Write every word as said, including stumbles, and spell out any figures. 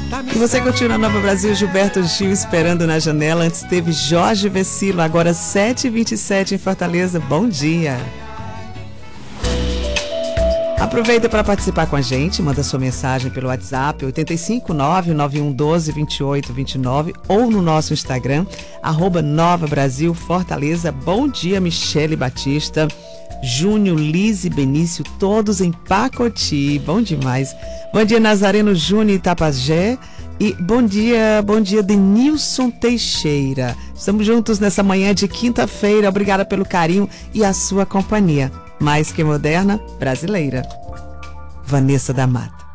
E você continua na Nova Brasil, Gilberto Gil esperando na janela. Antes teve Jorge Vecilo, agora sete e vinte e sete em Fortaleza. Bom dia. Aproveita para participar com a gente, manda sua mensagem pelo WhatsApp oito cinco nove nove um um dois dois oito dois nove ou no nosso Instagram, arroba Nova Brasil Fortaleza. Bom dia, Michele Batista, Júnior, Liz e Benício, todos em Pacoti. Bom demais. Bom dia, Nazareno Júnior Itapajé. E bom dia, bom dia, Denilson Teixeira. Estamos juntos nessa manhã de quinta-feira. Obrigada pelo carinho e a sua companhia. Mais que moderna, brasileira. Vanessa da Mata.